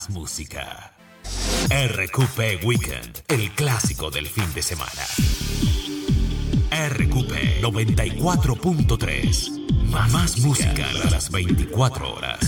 Música. RQP Weekend, el clásico del fin de semana. RQP 94.3. Más música a las 24 horas.